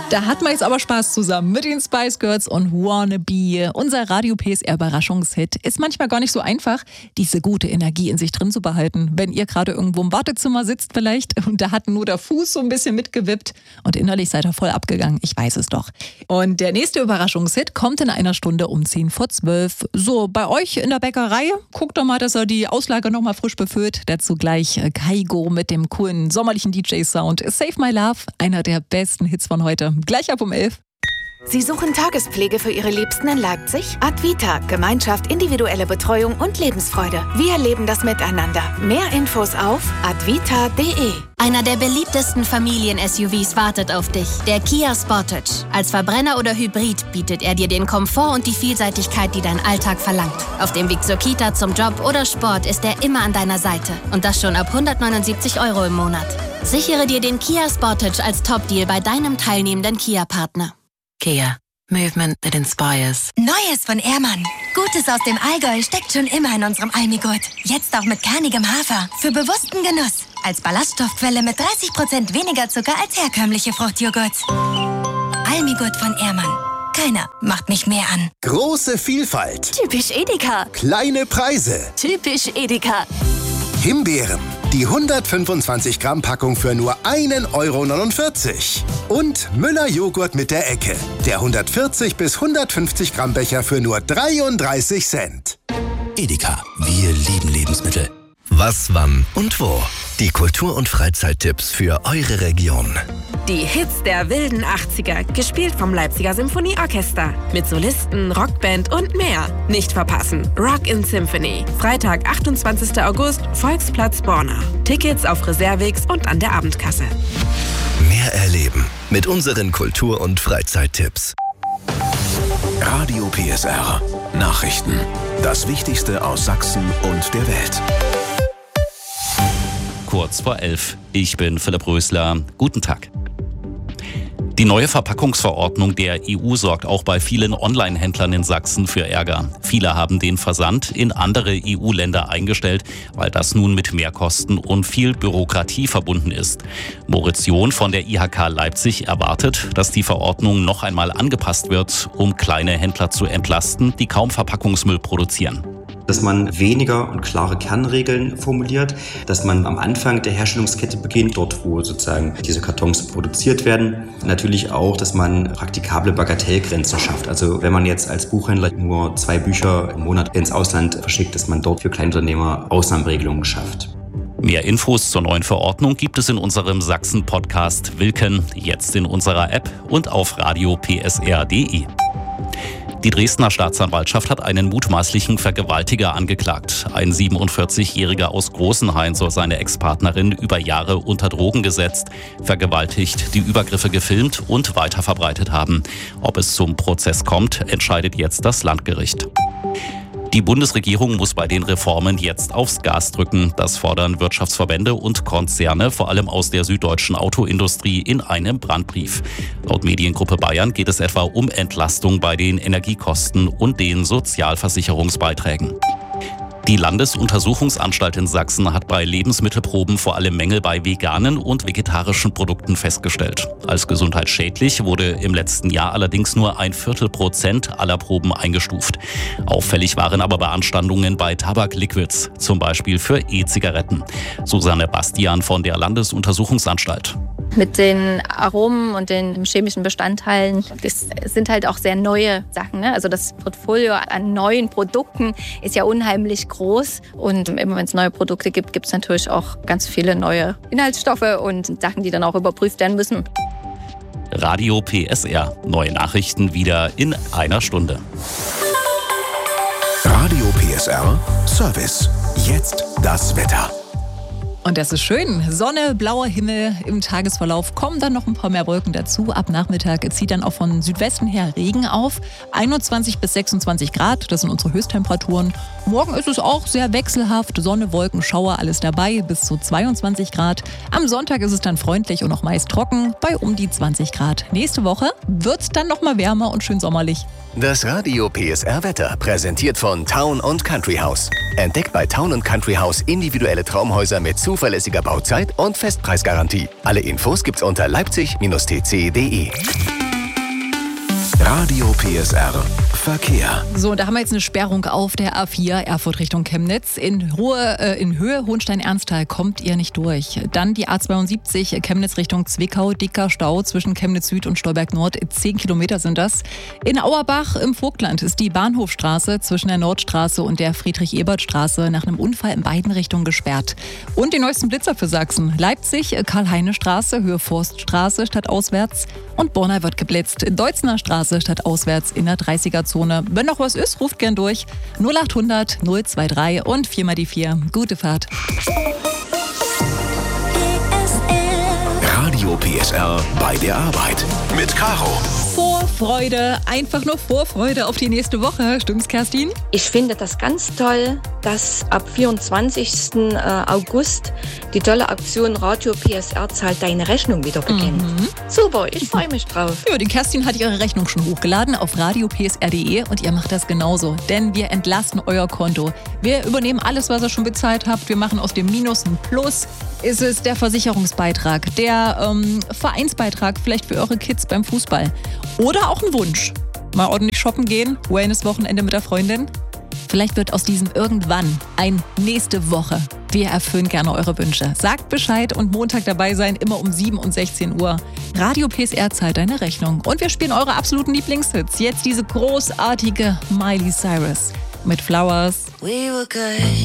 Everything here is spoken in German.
Da hat man jetzt aber Spaß zusammen mit den Spice Girls und Wannabe. Unser Radio PSR Überraschungshit ist manchmal gar nicht so einfach, diese gute Energie in sich drin zu behalten. Wenn ihr gerade irgendwo im Wartezimmer sitzt vielleicht und da hat nur der Fuß so ein bisschen mitgewippt und innerlich seid ihr voll abgegangen. Ich weiß es doch. Und der nächste Überraschungshit kommt in einer Stunde um 10:10. So, bei euch in der Bäckerei, guckt doch mal, dass ihr die Auslage nochmal frisch befüllt. Dazu gleich Kaigo mit dem coolen sommerlichen DJ-Sound. Save My Love, einer der besten Hits von heute. Gleich ab um 11. Sie suchen Tagespflege für Ihre Liebsten in Leipzig? Advita, Gemeinschaft, individuelle Betreuung und Lebensfreude. Wir leben das miteinander. Mehr Infos auf advita.de. Einer der beliebtesten Familien-SUVs wartet auf dich. Der Kia Sportage. Als Verbrenner oder Hybrid bietet er dir den Komfort und die Vielseitigkeit, die dein Alltag verlangt. Auf dem Weg zur Kita, zum Job oder Sport ist er immer an deiner Seite. Und das schon ab 179 € im Monat. Sichere dir den Kia Sportage als Top-Deal bei deinem teilnehmenden Kia-Partner. Kia. Movement that inspires. Neues von Ehrmann. Gutes aus dem Allgäu steckt schon immer in unserem Almigurt. Jetzt auch mit kernigem Hafer. Für bewussten Genuss. Als Ballaststoffquelle mit 30% weniger Zucker als herkömmliche Fruchtjoghurts. Almigurt von Ehrmann. Keiner macht mich mehr an. Große Vielfalt. Typisch Edeka. Kleine Preise. Typisch Edeka. Himbeeren. Die 125 Gramm Packung für nur 1,49 € Und Müller Joghurt mit der Ecke. Der 140 bis 150 Gramm Becher für nur 33 Cent. Edeka. Wir lieben Lebensmittel. Was, wann und wo? Die Kultur- und Freizeittipps für eure Region. Die Hits der wilden 80er, gespielt vom Leipziger Symphonieorchester. Mit Solisten, Rockband und mehr. Nicht verpassen. Rock in Symphony. Freitag, 28. August, Volksplatz Borna. Tickets auf Reservix und an der Abendkasse. Mehr erleben mit unseren Kultur- und Freizeittipps. Radio PSR. Nachrichten. Das Wichtigste aus Sachsen und der Welt. Kurz vor 11. Ich bin Philipp Rösler. Guten Tag. Die neue Verpackungsverordnung der EU sorgt auch bei vielen Online-Händlern in Sachsen für Ärger. Viele haben den Versand in andere EU-Länder eingestellt, weil das nun mit Mehrkosten und viel Bürokratie verbunden ist. Moritz John von der IHK Leipzig erwartet, dass die Verordnung noch einmal angepasst wird, um kleine Händler zu entlasten, die kaum Verpackungsmüll produzieren. Dass man weniger und klare Kernregeln formuliert, dass man am Anfang der Herstellungskette beginnt, dort wo sozusagen diese Kartons produziert werden. Natürlich auch, dass man praktikable Bagatellgrenzen schafft. Also wenn man jetzt als Buchhändler nur 2 Bücher im Monat ins Ausland verschickt, dass man dort für Kleinunternehmer Ausnahmeregelungen schafft. Mehr Infos zur neuen Verordnung gibt es in unserem Sachsen-Podcast Wilken, jetzt in unserer App und auf radiopsr.de. Die Dresdner Staatsanwaltschaft hat einen mutmaßlichen Vergewaltiger angeklagt. Ein 47-Jähriger aus Großenhain soll seine Ex-Partnerin über Jahre unter Drogen gesetzt, vergewaltigt, die Übergriffe gefilmt und weiterverbreitet haben. Ob es zum Prozess kommt, entscheidet jetzt das Landgericht. Die Bundesregierung muss bei den Reformen jetzt aufs Gas drücken. Das fordern Wirtschaftsverbände und Konzerne, vor allem aus der süddeutschen Autoindustrie, in einem Brandbrief. Laut Mediengruppe Bayern geht es etwa um Entlastung bei den Energiekosten und den Sozialversicherungsbeiträgen. Die Landesuntersuchungsanstalt in Sachsen hat bei Lebensmittelproben vor allem Mängel bei veganen und vegetarischen Produkten festgestellt. Als gesundheitsschädlich wurde im letzten Jahr allerdings nur 0,25% aller Proben eingestuft. Auffällig waren aber Beanstandungen bei Tabakliquids, zum Beispiel für E-Zigaretten. Susanne Bastian von der Landesuntersuchungsanstalt. Mit den Aromen und den chemischen Bestandteilen, das sind halt auch sehr neue Sachen, ne? Also das Portfolio an neuen Produkten ist ja unheimlich groß. Und immer wenn es neue Produkte gibt, gibt es natürlich auch ganz viele neue Inhaltsstoffe und Sachen, die dann auch überprüft werden müssen. Radio PSR. Neue Nachrichten wieder in einer Stunde. Radio PSR Service. Jetzt das Wetter. Und das ist schön. Sonne, blauer Himmel. Im Tagesverlauf kommen dann noch ein paar mehr Wolken dazu. Ab Nachmittag zieht dann auch von Südwesten her Regen auf. 21 bis 26 Grad, das sind unsere Höchsttemperaturen. Morgen ist es auch sehr wechselhaft. Sonne, Wolken, Schauer, alles dabei, bis zu 22 Grad. Am Sonntag ist es dann freundlich und auch meist trocken, bei um die 20 Grad. Nächste Woche wird es dann noch mal wärmer und schön sommerlich. Das Radio PSR Wetter, präsentiert von Town & Country House. Entdeckt bei Town & Country House individuelle Traumhäuser mit zuverlässiger Bauzeit und Festpreisgarantie. Alle Infos gibt's unter leipzig-tc.de. Radio PSR Verkehr. So, da haben wir jetzt eine Sperrung auf der A4 Erfurt Richtung Chemnitz. In Höhe Hohenstein-Ernsthal kommt ihr nicht durch. Dann die A72 Chemnitz Richtung Zwickau. Dicker Stau zwischen Chemnitz Süd und Stolberg Nord. 10 Kilometer sind das. In Auerbach im Vogtland ist die Bahnhofstraße zwischen der Nordstraße und der Friedrich-Ebert-Straße nach einem Unfall in beiden Richtungen gesperrt. Und die neuesten Blitzer für Sachsen. Leipzig, Karl-Heine-Straße, Höhe Forststraße stadtauswärts. Und Borna wird geblitzt. Deutzener Straße stadtauswärts in der 30er-Zone. Wenn noch was ist, ruft gern durch. 0800 023 und 4 mal die 4. Gute Fahrt. Radio PSR bei der Arbeit mit Caro. Vorfreude, einfach nur Vorfreude auf die nächste Woche. Stimmt's, Kerstin? Ich finde das ganz toll, dass ab 24. August die tolle Aktion Radio PSR zahlt deine Rechnung wieder beginnt. Super, ich freue mich drauf. Ja, die Kerstin hat ihre Rechnung schon hochgeladen auf radiopsr.de und ihr macht das genauso, denn wir entlasten euer Konto. Wir übernehmen alles, was ihr schon bezahlt habt. Wir machen aus dem Minus ein Plus. Ist es der Versicherungsbeitrag, der Vereinsbeitrag vielleicht für eure Kids beim Fußball oder auch ein Wunsch? Mal ordentlich shoppen gehen, Wellness-Wochenende mit der Freundin? Vielleicht wird aus diesem irgendwann ein nächste Woche. Wir erfüllen gerne eure Wünsche. Sagt Bescheid und Montag dabei sein, immer um 7 und 16 Uhr. Radio PSR zahlt deine Rechnung. Und wir spielen eure absoluten Lieblingshits. Jetzt diese großartige Miley Cyrus mit Flowers. We were good.